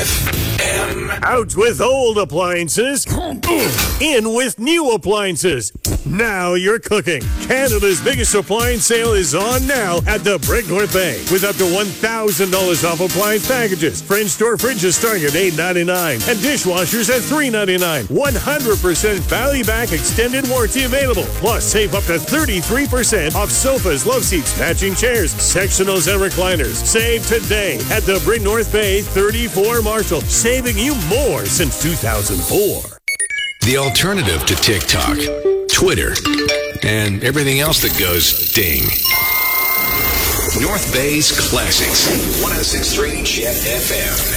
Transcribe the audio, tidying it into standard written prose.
FM. Out with old appliances, in with new appliances. Now you're cooking. Canada's biggest appliance sale is on now at the Brick North Bay with up to $1,000 off appliance packages. French door fridges starting at $8.99 and dishwashers at $3.99. 100% Valley Back extended warranty available. Plus, save up to 33% off sofas, love seats, matching chairs, sectionals, and recliners. Save today at the Brick North Bay 34 Marshall, saving you more since 2004. The alternative to TikTok, Twitter, and everything else that goes ding. North Bay's Classics, 106.3 Jet FM.